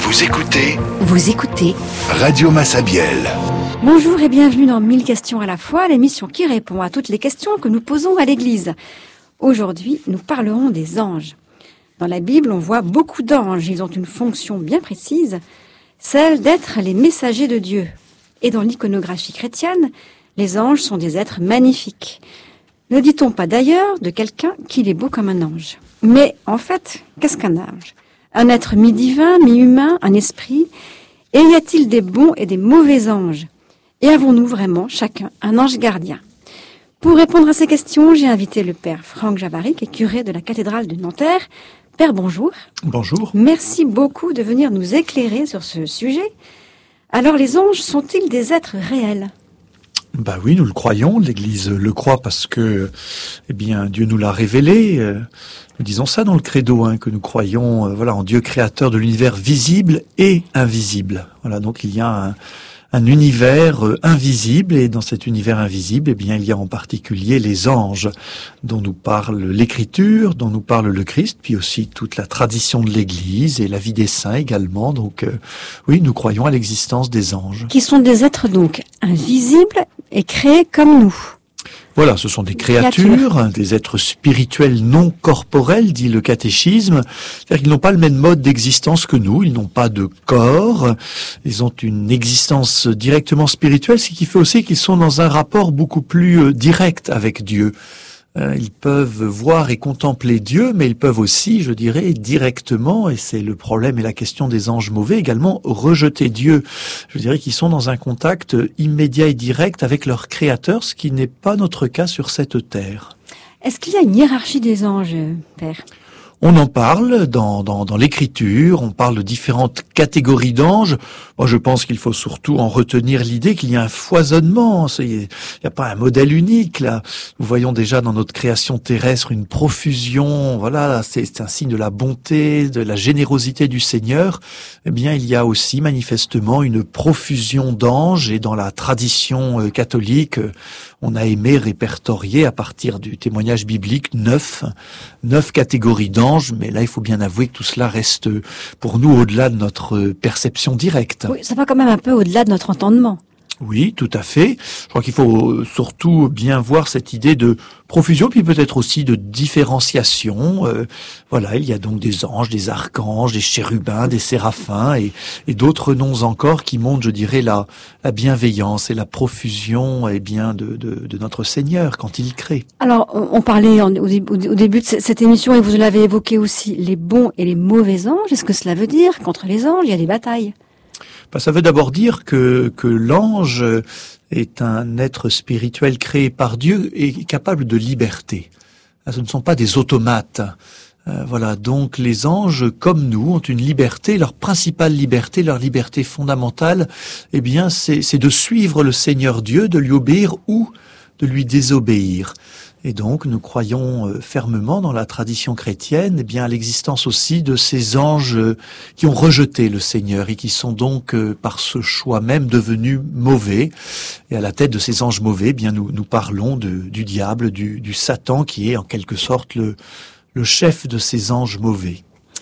Vous écoutez Radio Massabielle. Bonjour et bienvenue dans 1000 questions à la fois, l'émission qui répond à toutes les questions que nous posons à l'Église. Aujourd'hui, nous parlerons des anges. Dans la Bible, on voit beaucoup d'anges. Ils ont une fonction bien précise, celle d'être les messagers de Dieu. Et dans l'iconographie chrétienne, les anges sont des êtres magnifiques. Ne dit-on pas d'ailleurs de quelqu'un qu'il est beau comme un ange? Mais en fait, qu'est-ce qu'un ange? Un être mi-divin, mi-humain, un esprit? Et y a-t-il des bons et des mauvais anges? Et avons-nous vraiment chacun un ange gardien? Pour répondre à ces questions, j'ai invité le père Franck Javary, qui est curé de la cathédrale de Nanterre. Père, bonjour. Bonjour. Merci beaucoup de venir nous éclairer sur ce sujet. Alors, les anges sont-ils des êtres réels? Ben oui, nous le croyons. L'Église le croit parce que, Dieu nous l'a révélé. Nous disons ça dans le credo, que nous croyons, en Dieu créateur de l'univers visible et invisible. Voilà, donc il y a un univers invisible, et dans cet univers invisible, il y a en particulier les anges, dont nous parle l'Écriture, dont nous parle le Christ, puis aussi toute la tradition de l'Église et la vie des saints également. Donc oui, nous croyons à l'existence des anges. Qui sont des êtres donc invisibles et créés comme nous. Voilà, ce sont des créatures, des êtres spirituels non corporels, dit le catéchisme. C'est-à-dire qu'ils n'ont pas le même mode d'existence que nous, ils n'ont pas de corps, ils ont une existence directement spirituelle, ce qui fait aussi qu'ils sont dans un rapport beaucoup plus direct avec Dieu. Ils peuvent voir et contempler Dieu, mais ils peuvent aussi, je dirais, directement, et c'est le problème et la question des anges mauvais également, rejeter Dieu. Je dirais qu'ils sont dans un contact immédiat et direct avec leur Créateur, ce qui n'est pas notre cas sur cette terre. Est-ce qu'il y a une hiérarchie des anges, Père ? On en parle dans l'Écriture, on parle de différentes catégories d'anges. Moi, je pense qu'il faut surtout en retenir l'idée qu'il y a un foisonnement. Il n'y a pas un modèle unique, là. Nous voyons déjà dans notre création terrestre une profusion. Voilà, c'est un signe de la bonté, de la générosité du Seigneur. Il y a aussi manifestement une profusion d'anges, et dans la tradition catholique, on a aimé répertorier à partir du témoignage biblique 9 catégories d'anges, mais là il faut bien avouer que tout cela reste pour nous au-delà de notre perception directe. Oui, ça va quand même un peu au-delà de notre entendement. Oui, tout à fait. Je crois qu'il faut surtout bien voir cette idée de profusion, puis peut-être aussi de différenciation. Il y a donc des anges, des archanges, des chérubins, des séraphins et d'autres noms encore qui montrent, je dirais, la bienveillance et la profusion de notre Seigneur quand il crée. Alors, on parlait au début de cette émission, et vous l'avez évoqué aussi, les bons et les mauvais anges. Est-ce que cela veut dire qu'entre les anges, il y a des batailles ? Ça veut d'abord dire que l'ange est un être spirituel créé par Dieu et capable de liberté. Ce ne sont pas des automates. Donc les anges, comme nous, ont une liberté. Leur principale liberté, leur liberté fondamentale, c'est de suivre le Seigneur Dieu, de lui obéir ou de lui désobéir. Et donc, nous croyons fermement dans la tradition chrétienne, à l'existence aussi de ces anges qui ont rejeté le Seigneur et qui sont donc, par ce choix même, devenus mauvais. Et à la tête de ces anges mauvais, nous parlons du diable, du Satan, qui est en quelque sorte le chef de ces anges mauvais.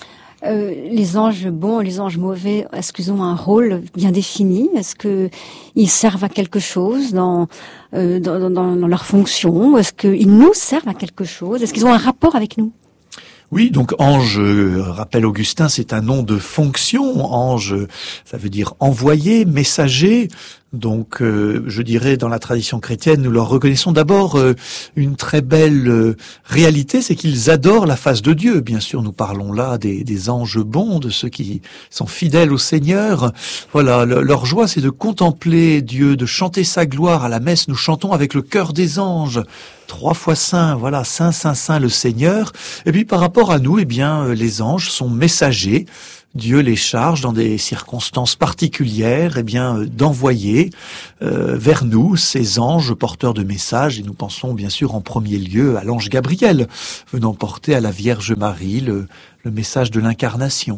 Les anges bons et les anges mauvais, est-ce qu'ils ont un rôle bien défini? Est-ce qu'ils servent à quelque chose dans leur fonction? Est-ce qu'ils nous servent à quelque chose? Est-ce qu'ils ont un rapport avec nous? Oui, donc ange, rappelle Augustin, c'est un nom de fonction. Ange, ça veut dire envoyé, messager. Donc, je dirais, dans la tradition chrétienne, nous leur reconnaissons d'abord une très belle réalité, c'est qu'ils adorent la face de Dieu. Bien sûr, nous parlons là des anges bons, de ceux qui sont fidèles au Seigneur. Voilà, leur joie, c'est de contempler Dieu, de chanter sa gloire. À la messe, nous chantons avec le chœur des anges. 3 fois saint, voilà, saint, saint, saint le Seigneur. Et puis, par rapport à nous, les anges sont messagers. Dieu les charge dans des circonstances particulières, d'envoyer vers nous ces anges porteurs de messages. Et nous pensons bien sûr en premier lieu à l'ange Gabriel, venant porter à la Vierge Marie le message de l'incarnation.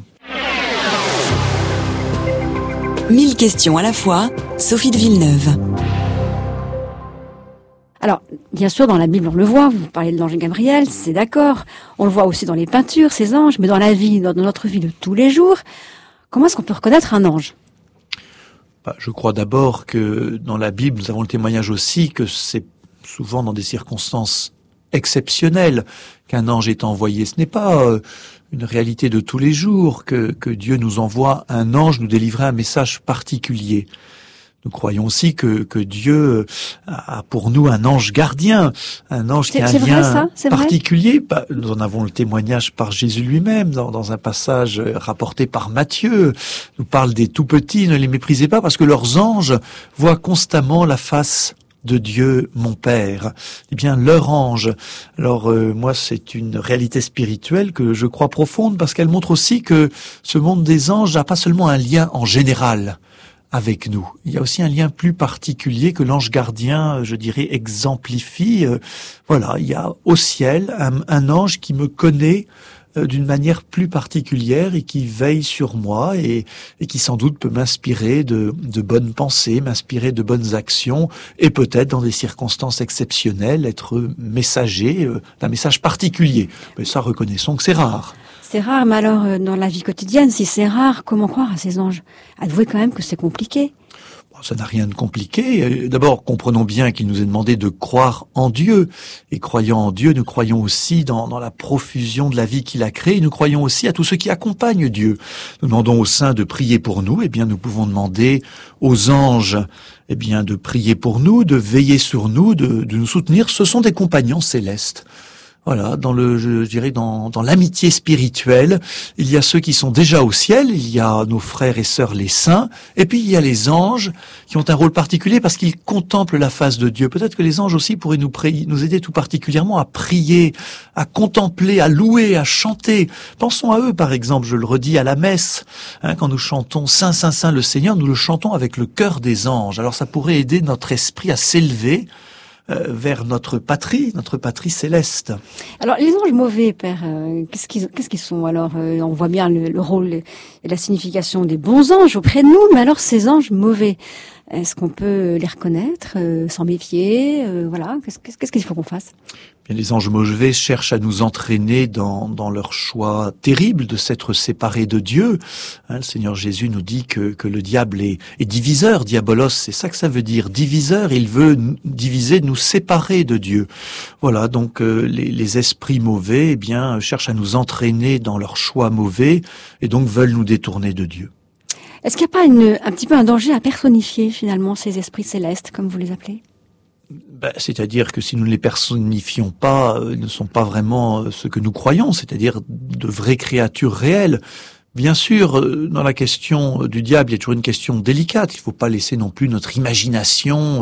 1000 questions à la fois, Sophie de Villeneuve. Alors, bien sûr, dans la Bible, on le voit, vous parlez de l'ange Gabriel, c'est d'accord. On le voit aussi dans les peintures, ces anges, mais dans la vie, dans notre vie de tous les jours, Comment est-ce qu'on peut reconnaître un ange? Je crois d'abord que dans la Bible, nous avons le témoignage aussi que c'est souvent dans des circonstances exceptionnelles qu'un ange est envoyé. Ce n'est pas une réalité de tous les jours que Dieu nous envoie un ange nous délivrer un message particulier. Nous croyons aussi que Dieu a pour nous un ange gardien, un ange qui a un lien particulier. Nous en avons le témoignage par Jésus lui-même dans un passage rapporté par Matthieu. Il nous parle des tout petits, ne les méprisez pas parce que leurs anges voient constamment la face de Dieu, mon Père. Eh bien, leur ange. Alors, moi, c'est une réalité spirituelle que je crois profonde parce qu'elle montre aussi que ce monde des anges n'a pas seulement un lien en général avec nous. Il y a aussi un lien plus particulier que l'ange gardien, je dirais, exemplifie. Voilà, il y a au ciel un ange qui me connaît d'une manière plus particulière et qui veille sur moi et qui sans doute peut m'inspirer de bonnes pensées, m'inspirer de bonnes actions et peut-être dans des circonstances exceptionnelles être messager d'un message particulier. Mais ça, reconnaissons que c'est rare. C'est rare, mais alors dans la vie quotidienne, si c'est rare, comment croire à ces anges? Avouez quand même que c'est compliqué. Ça n'a rien de compliqué. D'abord, comprenons bien qu'il nous est demandé de croire en Dieu. Et croyant en Dieu, nous croyons aussi dans la profusion de la vie qu'il a créée. Nous croyons aussi à tous ceux qui accompagnent Dieu. Nous demandons aux saints de prier pour nous. Eh bien, nous pouvons demander aux anges, eh bien, de prier pour nous, de veiller sur nous, de nous soutenir. Ce sont des compagnons célestes. Voilà, je dirais dans l'amitié spirituelle, il y a ceux qui sont déjà au ciel, il y a nos frères et sœurs les saints, et puis il y a les anges qui ont un rôle particulier parce qu'ils contemplent la face de Dieu. Peut-être que les anges aussi pourraient nous aider tout particulièrement à prier, à contempler, à louer, à chanter. Pensons à eux, par exemple, je le redis, à la messe, quand nous chantons Saint, Saint, Saint le Seigneur, nous le chantons avec le cœur des anges. Alors ça pourrait aider notre esprit à s'élever vers notre patrie céleste. Alors, les anges mauvais, Père, qu'est-ce qu'ils sont? Alors, on voit bien le rôle et la signification des bons anges auprès de nous, mais alors ces anges mauvais, est-ce qu'on peut les reconnaître, s'en méfier, voilà, qu'est-ce qu'il faut qu'on fasse? Bien, les anges mauvais cherchent à nous entraîner dans leur choix terrible de s'être séparés de Dieu. Le Seigneur Jésus nous dit que le diable est diviseur, diabolos, c'est ça que ça veut dire, diviseur. Il veut diviser, nous séparer de Dieu. Voilà, donc les esprits mauvais, eh bien, cherchent à nous entraîner dans leur choix mauvais et donc veulent nous détourner de Dieu. Est-ce qu'il n'y a pas un petit peu un danger à personnifier finalement ces esprits célestes, comme vous les appelez? C'est-à-dire que si nous ne les personnifions pas, ils ne sont pas vraiment ce que nous croyons, c'est-à-dire de vraies créatures réelles. Bien sûr, dans la question du diable, il y a toujours une question délicate. Il ne faut pas laisser non plus notre imagination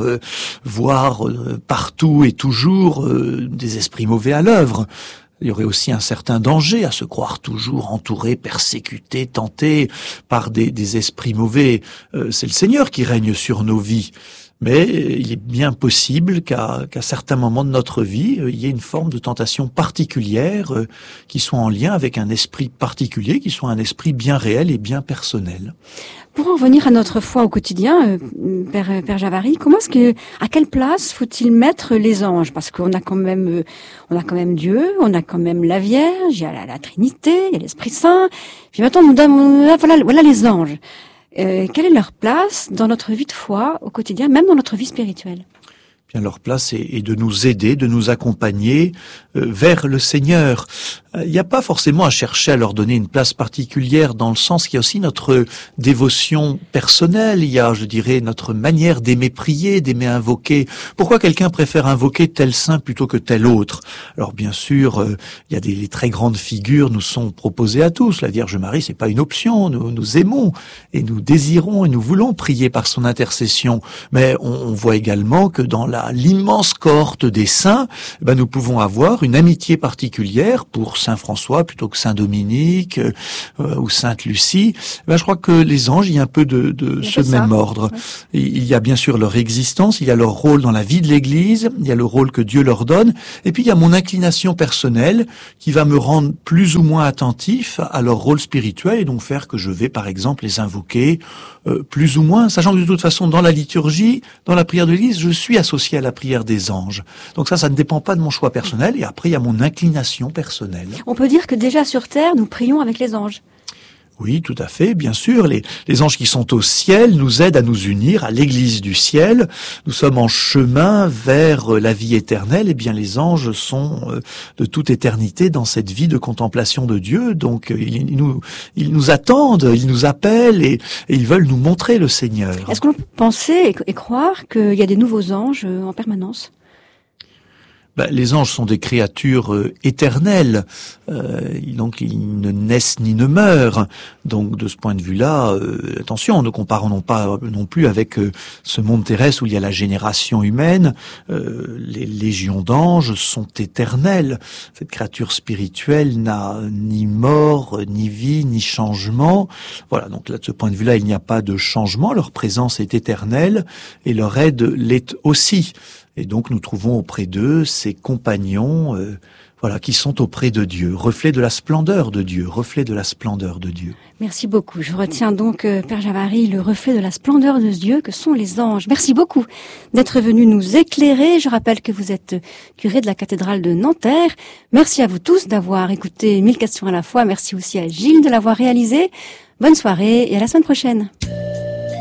voir partout et toujours des esprits mauvais à l'œuvre. Il y aurait aussi un certain danger à se croire toujours entouré, persécuté, tenté par des esprits mauvais. C'est le Seigneur qui règne sur nos vies. Mais il est bien possible qu'à certains moments de notre vie, il y ait une forme de tentation particulière qui soit en lien avec un esprit particulier, qui soit un esprit bien réel et bien personnel. Pour en venir à notre foi au quotidien, Père Javary, à quelle place faut-il mettre les anges? Parce qu'on a quand même Dieu, on a quand même la Vierge, il y a la Trinité, il y a l'Esprit Saint. Puis maintenant, voilà les anges. Quelle est leur place dans notre vie de foi au quotidien, même dans notre vie spirituelle? Bien, leur place est de nous aider, de nous accompagner vers le Seigneur. Il n'y a pas forcément à chercher à leur donner une place particulière dans le sens qu'il y a aussi notre dévotion personnelle, il y a, je dirais, notre manière d'aimer prier, d'aimer invoquer. Pourquoi quelqu'un préfère invoquer tel saint plutôt que tel autre? Alors bien sûr, il y a des très grandes figures nous sont proposées à tous. La Vierge Marie, c'est pas une option. Nous aimons et nous désirons et nous voulons prier par son intercession. Mais on voit également que dans l'immense cohorte des saints, nous pouvons avoir une amitié particulière pour Saint François plutôt que Saint Dominique ou Sainte Lucie. Je crois que les anges, il y a un peu de ce même ordre. Ouais. Il y a bien sûr leur existence, il y a leur rôle dans la vie de l'Église, il y a le rôle que Dieu leur donne, et puis il y a mon inclination personnelle qui va me rendre plus ou moins attentif à leur rôle spirituel et donc faire que je vais par exemple les invoquer plus ou moins, sachant que de toute façon dans la liturgie, dans la prière de l'Église, je suis associé à la prière des anges. Donc ça ne dépend pas de mon choix personnel et après il y a mon inclination personnelle. On peut dire que déjà sur terre, nous prions avec les anges. Oui, tout à fait, bien sûr. Les anges qui sont au ciel nous aident à nous unir à l'Église du ciel. Nous sommes en chemin vers la vie éternelle. Eh bien, les anges sont de toute éternité dans cette vie de contemplation de Dieu. Donc, ils nous attendent, ils nous appellent et ils veulent nous montrer le Seigneur. Est-ce qu'on peut penser et croire qu'il y a des nouveaux anges en permanence ? Les anges sont des créatures éternelles, donc ils ne naissent ni ne meurent. Donc de ce point de vue-là, attention, ne comparons pas non plus avec ce monde terrestre où il y a la génération humaine. Les légions d'anges sont éternelles. Cette créature spirituelle n'a ni mort, ni vie, ni changement. Voilà, donc là, de ce point de vue-là, il n'y a pas de changement. Leur présence est éternelle et leur aide l'est aussi. Et donc nous trouvons auprès d'eux ces compagnons qui sont auprès de Dieu, reflet de la splendeur de Dieu, reflet de la splendeur de Dieu. Merci beaucoup. Je retiens donc, Père Javary, le reflet de la splendeur de Dieu que sont les anges. Merci beaucoup d'être venu nous éclairer. Je rappelle que vous êtes curé de la cathédrale de Nanterre. Merci à vous tous d'avoir écouté 1000 questions à la fois. Merci aussi à Gilles de l'avoir réalisé. Bonne soirée et à la semaine prochaine.